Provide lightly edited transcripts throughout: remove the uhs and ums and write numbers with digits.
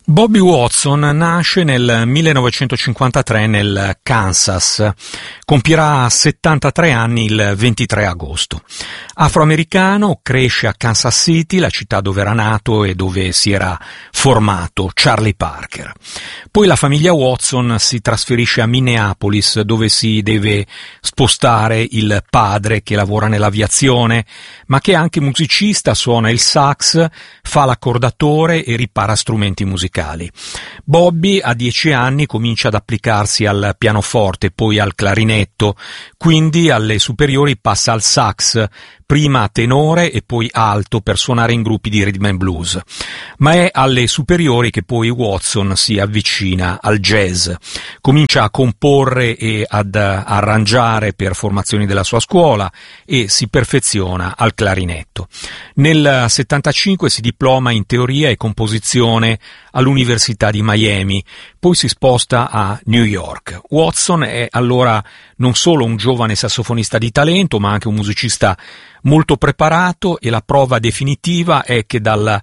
Bobby Watson nasce nel 1953 nel Kansas, compirà 73 anni il 23 agosto. Afroamericano, cresce a Kansas City, la città dove era nato e dove si era formato Charlie Parker. Poi la famiglia Watson si trasferisce a Minneapolis, dove si deve spostare il padre che lavora nell'aviazione, ma che è anche musicista, suona il sax, fa l'accordatore e ripara strumenti musicali. Bobby a 10 anni comincia ad applicarsi al pianoforte, poi al clarinetto, quindi alle superiori passa al sax, prima tenore e poi alto per suonare in gruppi di rhythm and blues. Ma è alle superiori che poi Watson si avvicina al jazz, comincia a comporre e ad arrangiare per formazioni della sua scuola e si perfeziona al clarinetto. Nel 75 si diploma in teoria e composizione all'Università di Miami, poi si sposta a New York. Watson è allora non solo un giovane sassofonista di talento, ma anche un musicista molto preparato, e la prova definitiva è che dal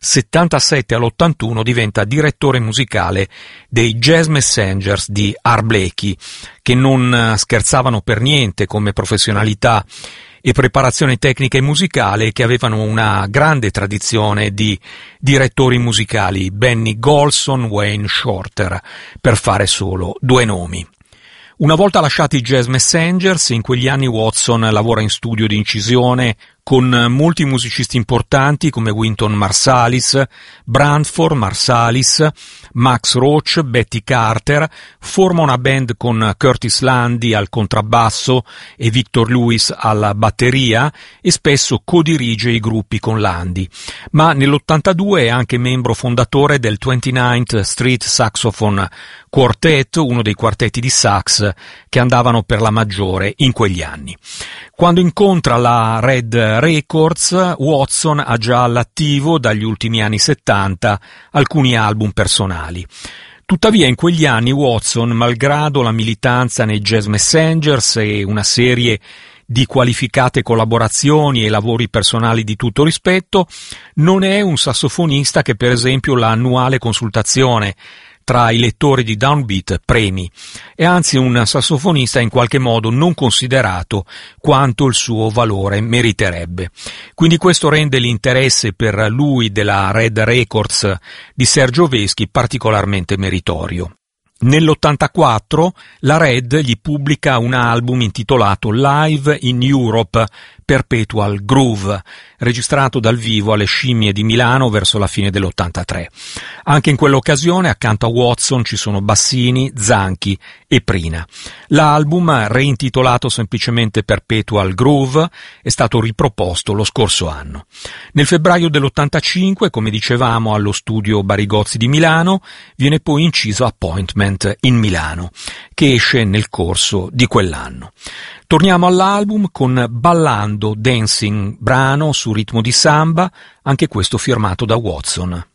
77 all'81 diventa direttore musicale dei Jazz Messengers di Art Blakey, che non scherzavano per niente come professionalità e preparazione tecnica e musicale, che avevano una grande tradizione di direttori musicali, Benny Golson, Wayne Shorter, per fare solo due nomi. Una volta lasciati i Jazz Messengers, in quegli anni Watson lavora in studio di incisione con molti musicisti importanti come Wynton Marsalis, Branford Marsalis, Max Roach, Betty Carter, forma una band con Curtis Lundy al contrabbasso e Victor Lewis alla batteria e spesso codirige i gruppi con Lundy. Ma nell'82 è anche membro fondatore del 29th Street Saxophone Quartet, uno dei quartetti di sax che andavano per la maggiore in quegli anni. Quando incontra la Red Records, Watson ha già all'attivo dagli ultimi anni 70 alcuni album personali. Tuttavia in quegli anni Watson, malgrado la militanza nei Jazz Messengers e una serie di qualificate collaborazioni e lavori personali di tutto rispetto, non è un sassofonista che per esempio l'annuale consultazione tra i lettori di Downbeat premi, è anzi un sassofonista in qualche modo non considerato quanto il suo valore meriterebbe. Quindi questo rende l'interesse per lui della Red Records di Sergio Veschi particolarmente meritorio. Nell'84 la Red gli pubblica un album intitolato Live in Europe Perpetual Groove, registrato dal vivo alle Scimmie di Milano verso la fine dell'83. Anche in quell'occasione accanto a Watson ci sono Bassini, Zanchi e Prina. L'album, reintitolato semplicemente Perpetual Groove, è stato riproposto lo scorso anno. Nel febbraio dell'85, come dicevamo, allo studio Barigozzi di Milano, viene poi inciso Appointment in Milano, che esce nel corso di quell'anno. Torniamo all'album con Ballando Dancing, brano su ritmo di samba, anche questo firmato da Watson.